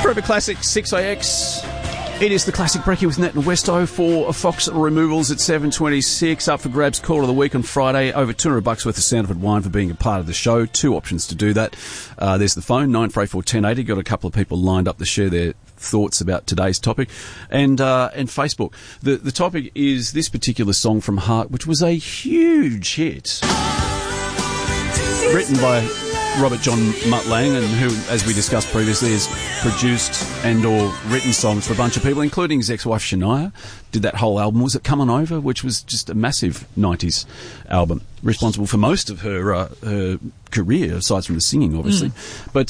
Forever Classic 6AX. It is the Classic Brekkie with Nat and Westo for Fox Removals at 7:26. Up for grabs, call of the week on Friday. Over $200 worth of Sandifer wine for being a part of the show. Two options to do that. There's the phone, 94841080. Got a couple of people lined up to share their thoughts about today's topic. And Facebook. The topic is this particular song from Heart, which was a huge hit. Written by Robert John Mutt Lang, and who, as we discussed previously, has produced and or written songs for a bunch of people, including his ex-wife Shania. Did that whole album. Was it Come On Over, which was just a massive 90s album, responsible for most of her career, aside from the singing, obviously. But,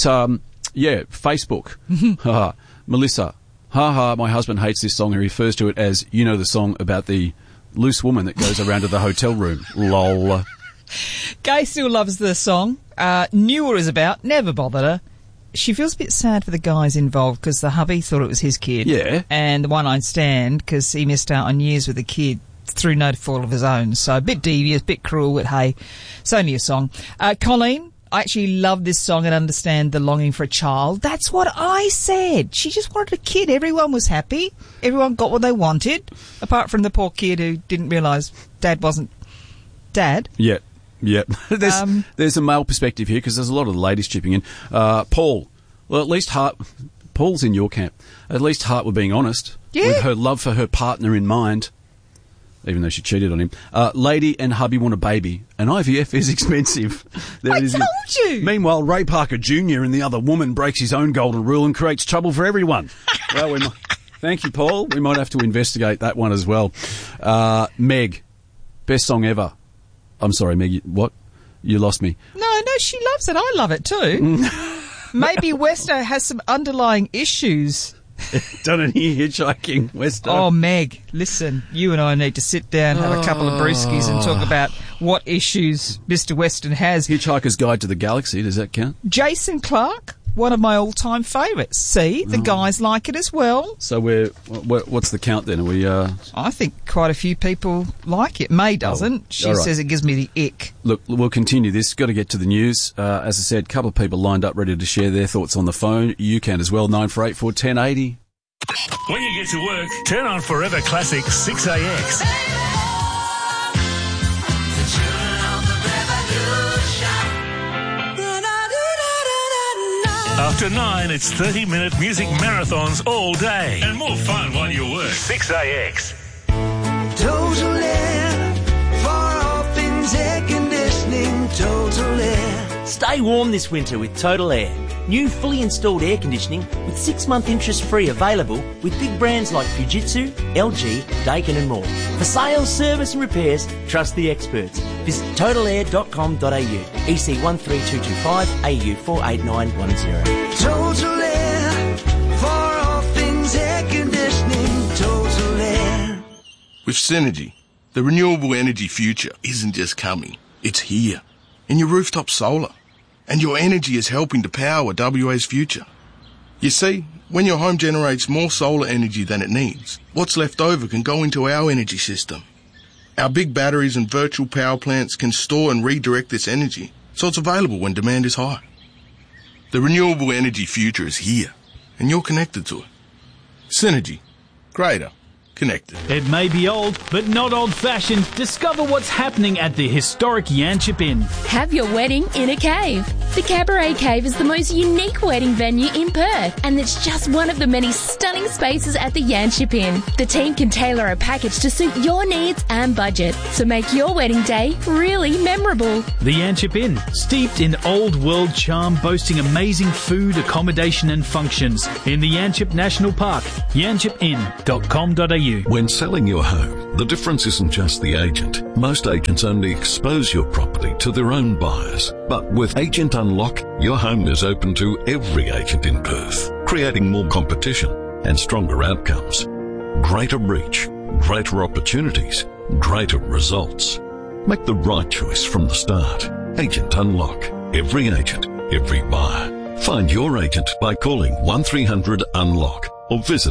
Facebook. Melissa. My husband hates this song. He refers to it as, you know, the song about the loose woman that goes around to the hotel room. Lol. Gay still loves the song. Knew what it was about. Never bothered her. She feels a bit sad for the guys involved because the hubby thought it was his kid. Yeah. And the one-eyed Stan because he missed out on years with the kid through no fault of his own. So a bit devious, a bit cruel, but hey, it's only a song. Colleen, I actually love this song and understand the longing for a child. That's what I said. She just wanted a kid. Everyone was happy. Everyone got what they wanted, apart from the poor kid who didn't realise Dad wasn't Dad. Yeah. Yeah, there's a male perspective here because there's a lot of ladies chipping in. Paul, well, at least Hart, Paul's in your camp. At least Hart were being honest with her love for her partner in mind, even though she cheated on him. Lady and hubby want a baby, and IVF is expensive. I told you. Meanwhile, Ray Parker Jr. and the other woman breaks his own golden rule and creates trouble for everyone. Well, thank you, Paul. We might have to investigate that one as well. Meg, best song ever. I'm sorry, Meg, what? You lost me. No, she loves it. I love it too. Maybe Westo has some underlying issues. Done any hitchhiking, Westo? Oh, Meg, listen, you and I need to sit down, have a couple of brewskis and talk about what issues Mr. Weston has. Hitchhiker's Guide to the Galaxy, does that count? Jason Clarke, one of my all-time favourites. See, the guys like it as well. So what's the count then? Are we? I think quite a few people like it. May doesn't. She says it gives me the ick. Look, we'll continue this. Got to get to the news. As I said, a couple of people lined up ready to share their thoughts on the phone. You can as well, 94841080. When you get to work, turn on Forever Classic 6AX. After 9, it's 30-minute music marathons all day. And more fun while you work. 6AX. Total Air, for all things air conditioning, Total Air. Stay warm this winter with Total Air. New fully installed air conditioning with 6-month interest-free available with big brands like Fujitsu, LG, Daikin and more. For sales, service and repairs, trust the experts. Visit totalair.com.au, EC 13225, AU 48910. Total Air, for all things air conditioning, Total Air. With Synergy, the renewable energy future isn't just coming, it's here. In your rooftop solar. And your energy is helping to power WA's future. You see, when your home generates more solar energy than it needs, what's left over can go into our energy system. Our big batteries and virtual power plants can store and redirect this energy, so it's available when demand is high. The renewable energy future is here, and you're connected to it. Synergy. Greater. Connected. It may be old, but not old-fashioned. Discover what's happening at the historic Yanchep Inn. Have your wedding in a cave. The Cabaret Cave is the most unique wedding venue in Perth, and it's just one of the many stunning spaces at the Yanchep Inn. The team can tailor a package to suit your needs and budget, so make your wedding day really memorable. The Yanchep Inn, steeped in old-world charm, boasting amazing food, accommodation and functions in the Yanchep National Park. yanchepinn.com.au. When selling your home, the difference isn't just the agent. Most agents only expose your property to their own buyers. But with Agent Unlock, your home is open to every agent in Perth, creating more competition and stronger outcomes. Greater reach, greater opportunities, greater results. Make the right choice from the start. Agent Unlock. Every agent, every buyer. Find your agent by calling 1300 UNLOCK. Or visit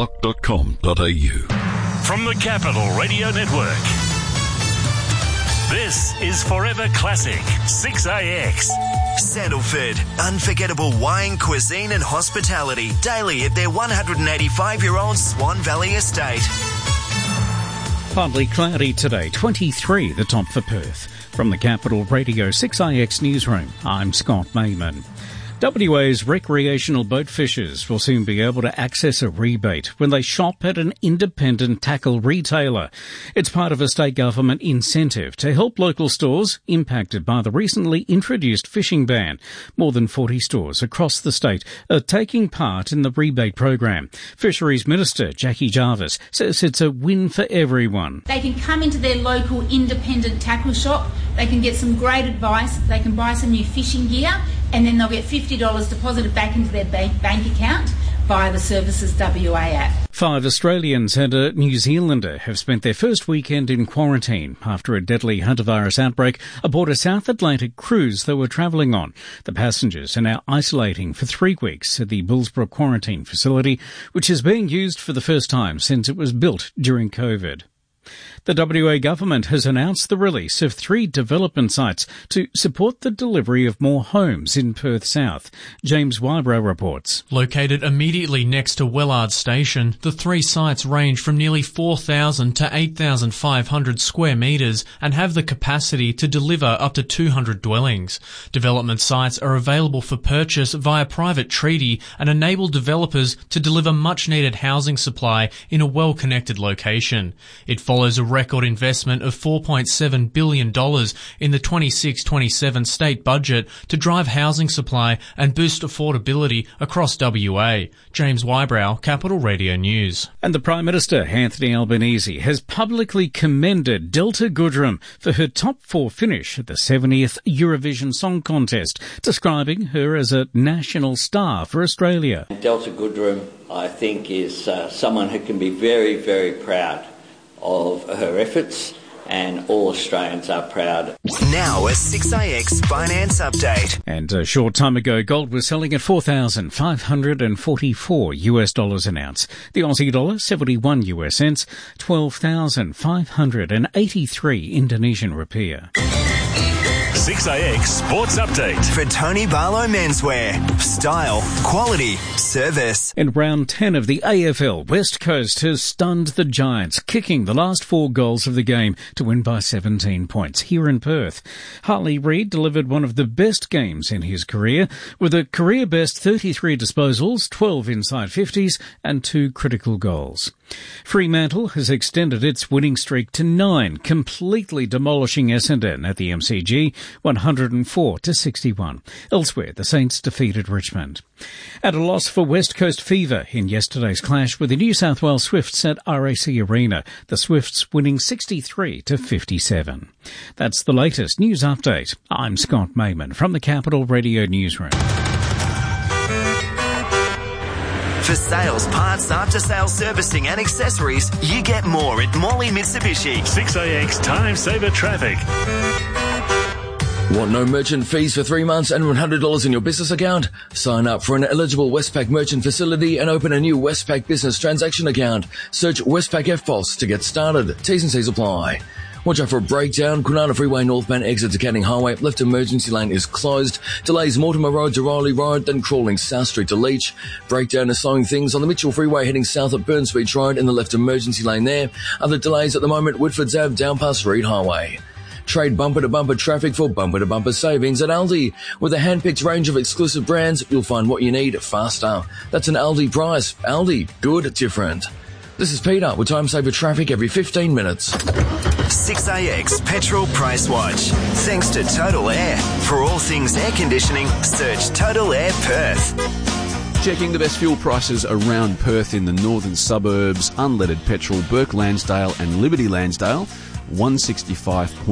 agentunlock.com.au. From the Capital Radio Network, This is Forever Classic 6AX. Sandalford, unforgettable wine, cuisine and hospitality daily at their 185-year-old Swan Valley estate. Partly cloudy today, 23 the top for Perth. From the Capital Radio 6IX newsroom, I'm Scott Mayman. WA's recreational boat fishers will soon be able to access a rebate when they shop at an independent tackle retailer. It's part of a state government incentive to help local stores impacted by the recently introduced fishing ban. More than 40 stores across the state are taking part in the rebate program. Fisheries Minister Jackie Jarvis says it's a win for everyone. They can come into their local independent tackle shop, they can get some great advice, they can buy some new fishing gear, and then they'll get $50 deposited back into their bank account via the Services WA app. 5 Australians and a New Zealander have spent their first weekend in quarantine after a deadly hantavirus outbreak aboard a South Atlantic cruise they were travelling on. The passengers are now isolating for 3 weeks at the Bullsbrook Quarantine Facility, which is being used for the first time since it was built during COVID. The WA government has announced the release of 3 development sites to support the delivery of more homes in Perth South. James Wybrow reports. Located immediately next to Wellard Station, the 3 sites range from nearly 4,000 to 8,500 square metres and have the capacity to deliver up to 200 dwellings. Development sites are available for purchase via private treaty and enable developers to deliver much-needed housing supply in a well-connected location. It follows a record investment of $4.7 billion in the 26-27 state budget to drive housing supply and boost affordability across WA. James Wybrow, Capital Radio News. And the Prime Minister, Anthony Albanese, has publicly commended Delta Goodrem for her top 4 finish at the 70th Eurovision Song Contest, describing her as a national star for Australia. Delta Goodrem, I think, is someone who can be very, very proud of her efforts, and all Australians are proud. Now a 6AX finance update. And a short time ago, gold was selling at $4,544 an ounce. The Aussie dollar, 71 US cents, 12,583 Indonesian rupiah. 6AX Sports Update. For Tony Barlow Menswear. Style, quality, service. In round 10 of the AFL, West Coast has stunned the Giants, kicking the last 4 goals of the game to win by 17 points here in Perth. Harley Reid delivered one of the best games in his career, with a career-best 33 disposals, 12 inside 50s and 2 critical goals. Fremantle has extended its winning streak to 9, completely demolishing Essendon at the MCG, 104-61. Elsewhere, the Saints defeated Richmond. At a loss for West Coast Fever in yesterday's clash with the New South Wales Swifts at RAC Arena, the Swifts winning 63-57. That's the latest news update. I'm Scott Mayman from the Capital Radio Newsroom. For sales, parts, after-sales servicing and accessories, you get more at Morley Mitsubishi. 6AX Time Saver Traffic. Want no merchant fees for 3 months and $100 in your business account? Sign up for an eligible Westpac merchant facility and open a new Westpac business transaction account. Search Westpac FBOS to get started. T's and C's apply. Watch out for a breakdown. Kwinana Freeway northbound exit to Canning Highway. Left emergency lane is closed. Delays Mortimer Road to Riley Road, then crawling South Street to Leach. Breakdown is slowing things on the Mitchell Freeway heading south at Burns Beach Road in the left emergency lane there. Other delays at the moment, Woodford's Ave down past Reed Highway. Trade bumper-to-bumper traffic for bumper-to-bumper savings at Aldi. With a hand-picked range of exclusive brands, you'll find what you need faster. That's an Aldi price. Aldi. Good. Different. This is Peter with Time Saver Traffic every 15 minutes. 6AX Petrol Price Watch. Thanks to Total Air. For all things air conditioning, search Total Air Perth. Checking the best fuel prices around Perth in the northern suburbs. Unleaded petrol, Burke Lansdale and Liberty Lansdale, 165.